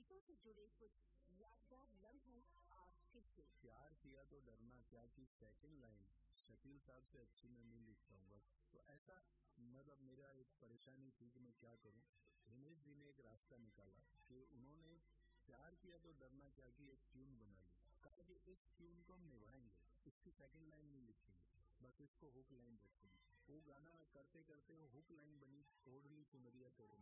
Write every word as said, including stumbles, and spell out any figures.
गीतों से जुड़े कुछ यादगार लम्हे और किस्से। प्यार किया तो डरना क्या की सेकंड लाइन शकील साहब से अच्छी मैं नहीं लिख पाऊंगा। तो ऐसा मतलब मेरा एक परेशानी थी कि मैं क्या करूं। हिमेश जी ने एक रास्ता निकाला कि उन्होंने प्यार किया तो डरना क्या की एक ट्यून बना ली। कहा कि इस ट्यून को हम निभाएंगे, इसकी सेकंड लाइन नहीं लिखेंगे, बस इसको हुक लाइन रखेंगे। वो गाना मैं करते करते वो हुक लाइन बनी, ओढ़नी चुनरिया तेरे